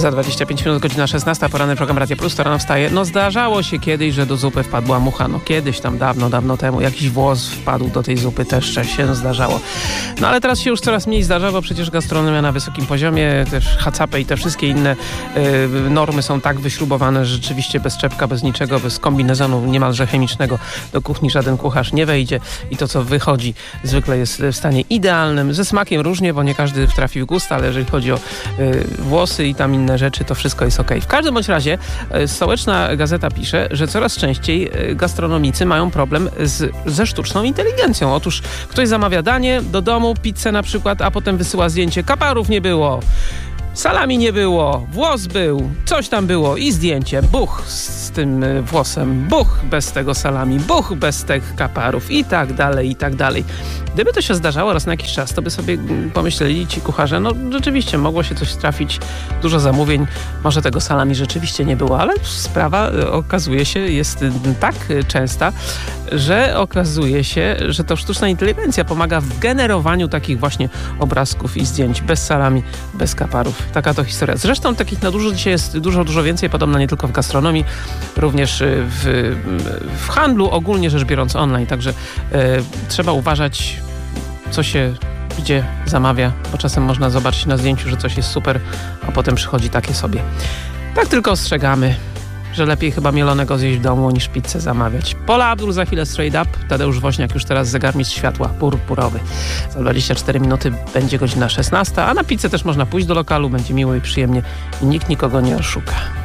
Za 25 minut, godzina 16, poranny program Radio Plus, to rano wstaje. No zdarzało się kiedyś, że do zupy wpadła mucha. No kiedyś tam, dawno temu. Jakiś włos wpadł do tej zupy, też się zdarzało. No ale teraz się już coraz mniej zdarza, bo przecież gastronomia na wysokim poziomie, też HACCP i te wszystkie inne normy są tak wyśrubowane, że rzeczywiście bez czepka, bez niczego, bez kombinezonu niemalże chemicznego do kuchni żaden kucharz nie wejdzie i to, co wychodzi, zwykle jest w stanie idealnym. Ze smakiem różnie, bo nie każdy trafi w gust, ale jeżeli chodzi o włosy i tam inne rzeczy, to wszystko jest okej. W każdym bądź razie Stołeczna Gazeta pisze, że coraz częściej gastronomicy mają problem ze sztuczną inteligencją. Otóż ktoś zamawia danie do domu, pizzę na przykład, a potem wysyła zdjęcie. Kaparów nie było, salami nie było, włos był, coś tam było i zdjęcie. Buch z tym włosem, buch bez tego salami, buch bez tych kaparów i tak dalej, i tak dalej. Gdyby to się zdarzało raz na jakiś czas, to by sobie pomyśleli ci kucharze, no rzeczywiście mogło się coś trafić, dużo zamówień, może tego salami rzeczywiście nie było, ale sprawa okazuje się jest tak częsta, że okazuje się, że to sztuczna inteligencja pomaga w generowaniu takich właśnie obrazków i zdjęć bez salami, bez kaparów. Taka to historia. Zresztą takich nadużyć dzisiaj jest dużo więcej, podobno nie tylko w gastronomii, również w handlu, ogólnie rzecz biorąc online. Także trzeba uważać, co się gdzie zamawia, bo czasem można zobaczyć na zdjęciu, że coś jest super, a potem przychodzi takie sobie. Tak tylko ostrzegamy, że lepiej chyba mielonego zjeść w domu niż pizzę zamawiać. Paula Abdul za chwilę Straight Up, Tadeusz Woźniak już teraz zegarmistrz światła purpurowy. Za 24 minuty będzie godzina 16, a na pizzę też można pójść do lokalu, będzie miło i przyjemnie i nikt nikogo nie oszuka.